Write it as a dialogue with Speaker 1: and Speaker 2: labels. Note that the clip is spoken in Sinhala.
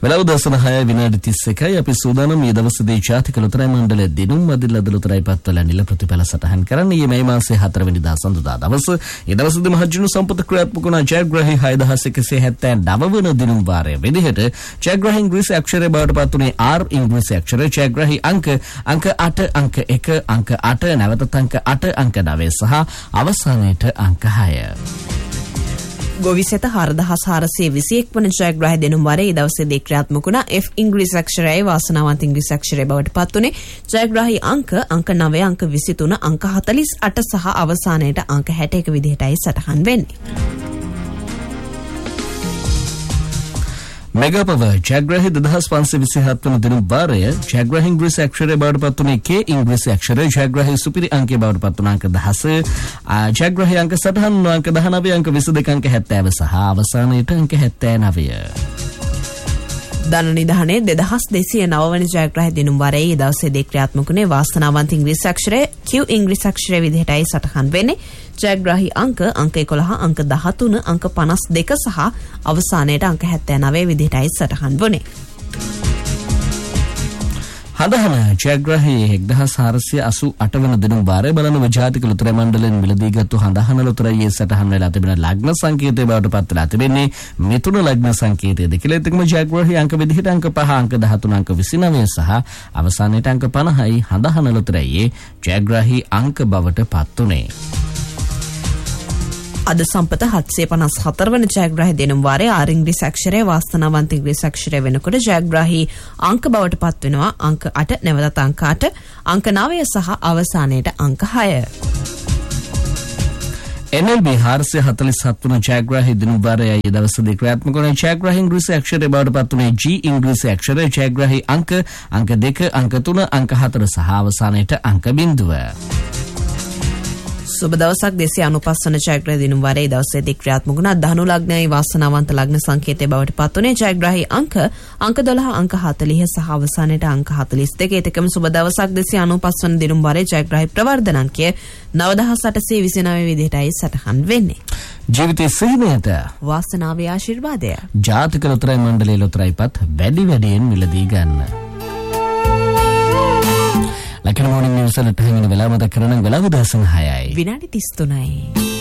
Speaker 1: වෙලාව දවසන 6:31යි අපි සූදානම් මේ දවසේදී ජාතික ලොතරැයි මණ්ඩලයේ දිනුම් මදිල්ල ලොතරැයි පත්වල නිල ප්‍රතිඵල සටහන් කරන්නේ මේ මාසයේ 4 වෙනිදා සඳුදා දවස. ඒ දවසේදී මහජන සම්පත ක්‍රියාත්මක වුණ ජයග්‍රහී 6179 වන දිනුම් වාරයේ විදිහට ජයග්‍රහී ඉංග්‍රීසි අක්ෂරය බවට පත් වුණේ R ඉංග්‍රීසි අක්ෂරය. ජයග්‍රහී අංක 8 අංක 1 අංක 8 නැවතත් අංක 8 අංක 9 සහ අවසානයේට අංක 6.
Speaker 2: ගොවිසෙත 4421 වන ජයග්‍රහී දෙනුම් වාරයේ දවසේදී ක්‍රියාත්මක වුණ F ඉංග්‍රීසි අක්ෂරයයි වාසනාවන්ත ඉංග්‍රීසි අක්ෂරය බවට පත් වුණේ. ජයග්‍රහී අංක 9 අංක 23 අංක 48 සහ අවසානයේට අංක 61 විදිහටයි සටහන් වෙන්නේ.
Speaker 1: මෙගාපව ජයග්‍රහී 2527 වන දිනුම් වාරය ජයග්‍රහී ඉංග්‍රීසි අක්ෂරය බවට පත් වුණේ K ඉංග්‍රීසි අක්ෂරය. ජයග්‍රහී සුපිරි අංකය බවට පත් වුණ අංක 10. ජයග්‍රහී අංක සටහන් අංක 19 අංක 22 අංක 70 සහ අවසානයේට අංක 79.
Speaker 2: ධන නිධානයේ 2209 වන ජයග්‍රහී දිනුම් වාරයේ දවසේදී ක්‍රියාත්මක වුණේ වාසනාවන්ත ඉංග්‍රීසි අක්ෂරය Q ඉංග්‍රීසි අක්ෂරය විදිහටයි සටහන් වෙන්නේ. ජයග්‍රහී අංක 11 අංක 13 අංක 52 සහ අවසානයේට අංක 79 විදිහටයි සටහන් වුණේ.
Speaker 1: හඳහන ජයග්‍රහී 1488 වන දිනුම් වාරය බලන ජාතික ලොතරැයි මණ්ඩලයෙන් මිලදීගත්තු හඳහන ලොතරැයියේ සටහන් වෙලා තිබෙන ලග්න සංකේතය බවට පත් වෙලා තිබෙන්නේ මිථුන ලග්න සංකේතයද කියලා. එතකම ජයග්‍රහී අංක විදිහට අංක 5 අංක 13 අංක 29 සහ අවසානයේට අංක 50යි හඳහන ලොතරැයියේ ජයග්‍රහී අංක බවට පත් උනේ.
Speaker 2: අද සම්පත 754 වන ජයග්‍රහී දෙනුම් වාරයේ ආර් ඉංග්‍රීසි අක්ෂරය වාසනාවන්ත ඉංග්‍රීසි අක්ෂරය වෙනකොට ජයග්‍රහී අංක බවට පත් වෙනවා අංක 8 නැවතත් අංක 8 අංක 9 සහ අවසානයේට අංක 6.
Speaker 1: NLB 447 වන ජයග්‍රහී දිනුම් වාරයේ දවසේදී ක්‍රියාත්මක වන ජයග්‍රහී ඉංග්‍රීසි අක්ෂරය බවට පත් වුණේ G ඉංග්‍රීසි අක්ෂරය. ජයග්‍රහී අංක 2 අංක 3 අංක 4 සහ අවසානයේට අංක 0.
Speaker 2: සුබ දවසක් 295 වන ජයග්‍රහී දිනුම් වාරයේ දවසේදී ක්‍රියාත්මක වුණ ධනු ලග්නයේ වාසනාවන්ත ලග්න සංකේතය බවට පත් වුණේ ජයග්‍රහී අංක 12 අංක 40 සහ අවසානයේට අංක 42. ඒතකම සුබ දවසක් 295 වන දිනුම් වාරයේ ජයග්‍රහී ප්‍රවර්ධන අංකය 9829 විදිහටයි සටහන් වෙන්නේ.
Speaker 1: ජීවිතයේ සිහිනයට
Speaker 2: වාසනාවේ ආශිර්වාදය
Speaker 1: ජාතික ලොතරැයි මණ්ඩලයේ ලොතරැයිපත් වැඩියෙන් මිලදී ගන්න. ලකන මොර්නිං නිවුස් වලට හැමින වෙලාව මත කරන වෙලාව දවසන 6යි
Speaker 2: විනාඩි 33යි.